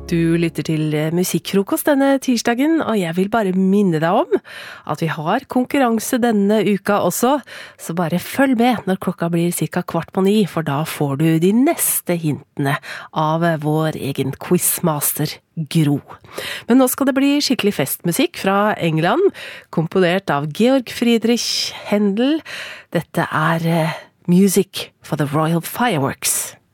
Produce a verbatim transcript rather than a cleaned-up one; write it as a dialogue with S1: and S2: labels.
S1: Du lytter til Musikkfrokost denne tirsdagen, og jeg vil bare minne deg om at vi har konkurranse denne uka også, så bare følg med når klokka blir cirka kvart på ni, for da får du de neste hintene av vår egen quizmaster Gro. Men nå skal det bli skikkelig festmusikk fra England, komponert av Georg Friedrich Händel. Dette er Music for the Royal Fireworks.